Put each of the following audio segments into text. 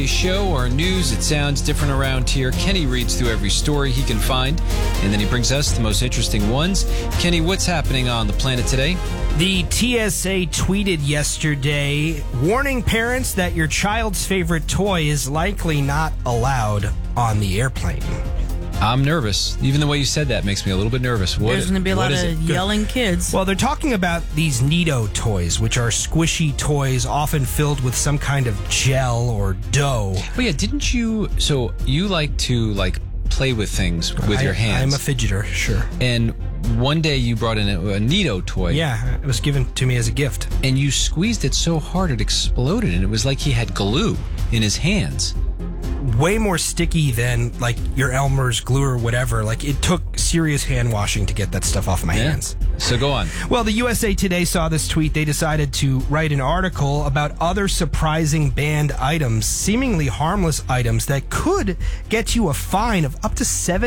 Show or news, it sounds different around here. Kenny reads through every story he can find, and then he brings us the most interesting ones. Kenny, what's happening on the planet today? The TSA tweeted yesterday, warning parents that your child's favorite toy is likely not allowed on the airplane. I'm nervous. Even the way you said that makes me a little bit nervous. There's going to be a lot of yelling kids. Well, they're talking about these Neato toys, which are squishy toys often filled with some kind of gel or dough. Oh, yeah, didn't you... So you like to, play with things with your hands. I'm a fidgeter, sure. And one day you brought in a Neato toy. Yeah, it was given to me as a gift. And you squeezed it so hard it exploded, and it was like he had glue in his hands. Way more sticky than your Elmer's glue or whatever. It took serious hand washing to get that stuff off my hands. So go on. Well, the USA Today saw this tweet. They decided to write an article about other surprising banned items, seemingly harmless items that could get you a fine of up to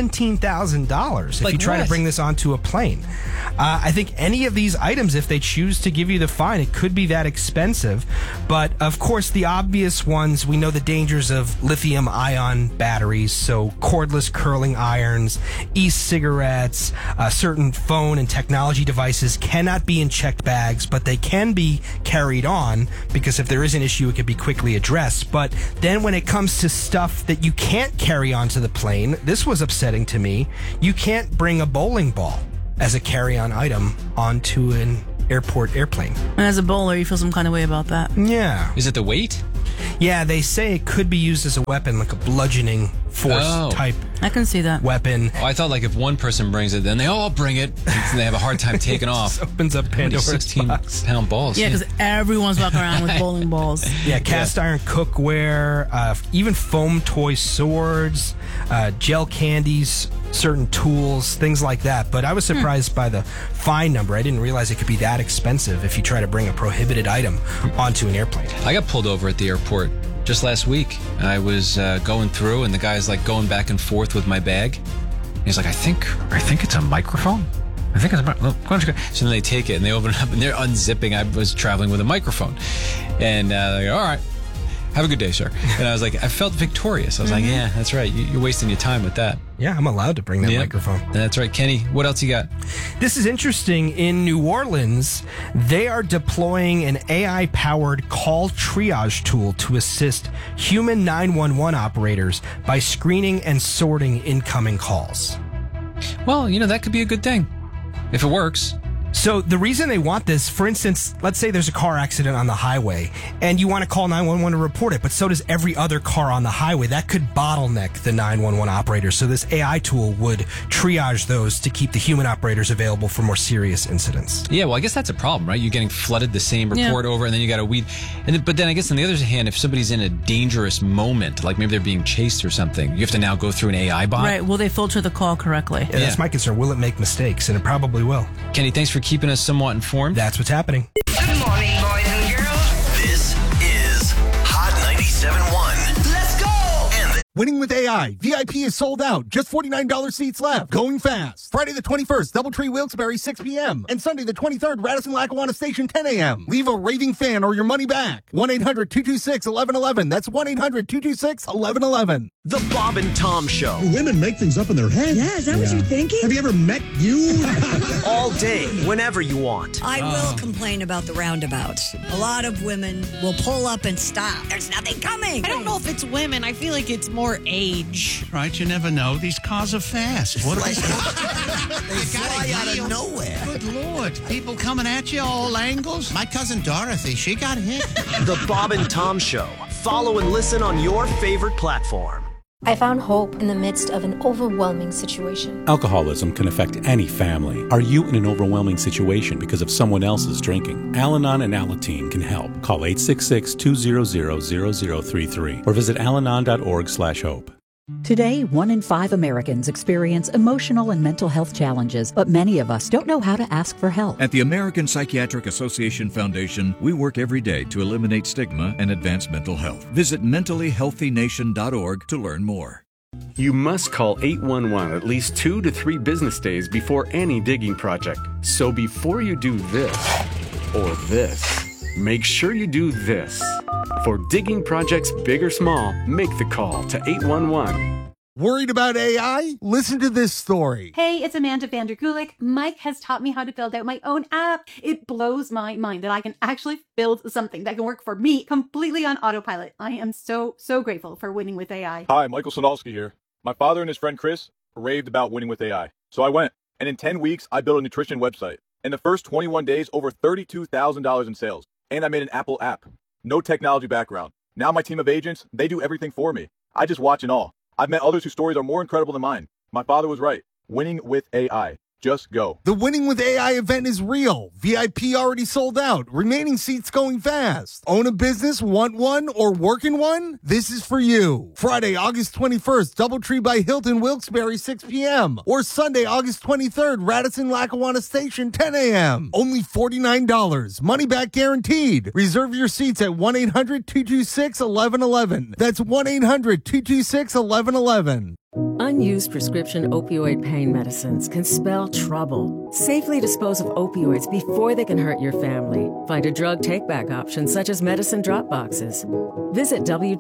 $17,000 if you try to bring this onto a plane. I think any of these items, if they choose to give you the fine, it could be that expensive. But of course, the obvious ones, we know the dangers of lithium-ion batteries, so cordless curling irons, e-cigarettes, certain phone and technology devices cannot be in checked bags, but they can be carried on because if there is an issue, it can be quickly addressed. But then when it comes to stuff that you can't carry onto the plane, this was upsetting to me. You can't bring a bowling ball as a carry-on item onto an airport airplane. And as a bowler, you feel some kind of way about that. Yeah. Is it the weight? Yeah, they say it could be used as a weapon, like a bludgeoning force type I can see that. weapon. Oh, I thought if one person brings it, then they all bring it, and they have a hard time taking off. Opens up Pandora's 16-pound balls. Yeah, because everyone's walking around with bowling balls. Yeah, cast iron cookware, even foam toy swords, gel candies, certain tools, things like that. But I was surprised by the fine number. I didn't realize it could be that expensive if you try to bring a prohibited item onto an airplane. I got pulled over at the airport just last week. I was going through, and the guy's going back and forth with my bag. He's like, I think it's a microphone. I think it's a microphone. So then they take it and they open it up and they're unzipping. I was traveling with a microphone, and they go, all right, have a good day, sir. And I was like, I felt victorious. I was like, yeah, that's right. You're wasting your time with that. Yeah, I'm allowed to bring that microphone. That's right. Kenny, what else you got? This is interesting. In New Orleans, they are deploying an AI-powered call triage tool to assist human 911 operators by screening and sorting incoming calls. Well, that could be a good thing if it works. So the reason they want this, for instance, let's say there's a car accident on the highway and you want to call 911 to report it, but so does every other car on the highway. That could bottleneck the 911 operators. So this AI tool would triage those to keep the human operators available for more serious incidents. Yeah, well, I guess that's a problem, right? You're getting flooded the same report over, and then you got to weed. But then I guess on the other hand, if somebody's in a dangerous moment, like maybe they're being chased or something, you have to now go through an AI bot. Right. Will they filter the call correctly? Yeah, that's my concern. Will it make mistakes? And it probably will. Kenny, thanks for keeping us somewhat informed. That's what's happening. Good morning, boys and girls. This is Hot 97.1. Let's go. And Winning with AI. VIP is sold out. Just $49 seats left. Going fast. Friday the 21st, Doubletree Wilkes-Barre, 6 p.m. And Sunday the 23rd, Radisson-Lackawanna Station, 10 a.m. Leave a raving fan or your money back. 1-800-226-1111. That's 1-800-226-1111. The Bob and Tom Show. Women make things up in their head. Yeah, is that what you're thinking? Have you ever met you? All day, whenever you want. I will complain about the roundabouts. A lot of women will pull up and stop. There's nothing coming. I don't know if it's women. I feel like it's more age. Right, you never know. These cars are fast. What They fly out of nowhere. Good Lord. People coming at you all angles. My cousin Dorothy, she got hit. The Bob and Tom Show. Follow and listen on your favorite platform. I found hope in the midst of an overwhelming situation. Alcoholism can affect any family. Are you in an overwhelming situation because of someone else's drinking? Al-Anon and Alateen can help. Call 866-200-0033 or visit alanon.org/hope. Today, 1 in 5 Americans experience emotional and mental health challenges, but many of us don't know how to ask for help. At the American Psychiatric Association Foundation, we work every day to eliminate stigma and advance mental health. Visit mentallyhealthynation.org to learn more. You must call 811 at least 2 to 3 business days before any digging project. So before you do this or this, make sure you do this. For digging projects big or small, make the call to 811. Worried about AI? Listen to this story. Hey, it's Amanda Vanderkulik. Mike has taught me how to build out my own app. It blows my mind that I can actually build something that can work for me completely on autopilot. I am so grateful for Winning with AI. Hi, Michael Sonalski here. My father and his friend Chris raved about Winning with AI. So I went, and in 10 weeks, I built a nutrition website. In the first 21 days, over $32,000 in sales. And I made an Apple app. No technology background. Now my team of agents, they do everything for me. I just watch and all. I've met others whose stories are more incredible than mine. My father was right. Winning with AI. Just go. The Winning with AI event is real. VIP already sold out. Remaining seats going fast. Own a business, want one, or work in one? This is for you. Friday, August 21st, Doubletree by Hilton, Wilkes-Barre, 6 p.m. Or Sunday, August 23rd, Radisson Lackawanna Station, 10 a.m. Only $49. Money back guaranteed. Reserve your seats at 1-800-226-1111. That's 1-800-226-1111. Unused prescription opioid pain medicines can spell trouble. Safely dispose of opioids before they can hurt your family. Find a drug take-back option such as medicine drop boxes. Visit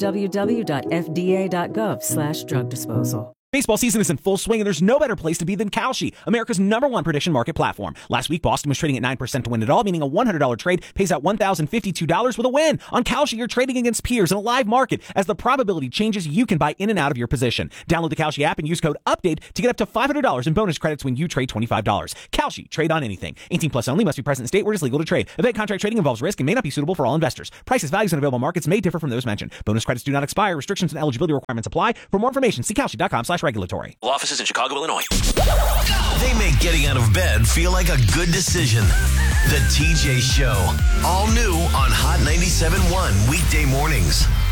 www.fda.gov/drug disposal. Baseball season is in full swing, and there's no better place to be than Kalshi, America's #1 prediction market platform. Last week, Boston was trading at 9% to win it all, meaning a $100 trade pays out $1,052 with a win. On Kalshi, you're trading against peers in a live market. As the probability changes, you can buy in and out of your position. Download the Kalshi app and use code UPDATE to get up to $500 in bonus credits when you trade $25. Kalshi, trade on anything. 18 plus only, must be present in state where it's legal to trade. Event contract trading involves risk and may not be suitable for all investors. Prices, values, and available markets may differ from those mentioned. Bonus credits do not expire. Restrictions and eligibility requirements apply. For more information, see Kalshi.com/regulatory. Offices in Chicago, Illinois. They make getting out of bed feel like a good decision. The TJ Show. All new on Hot 97.1 weekday mornings.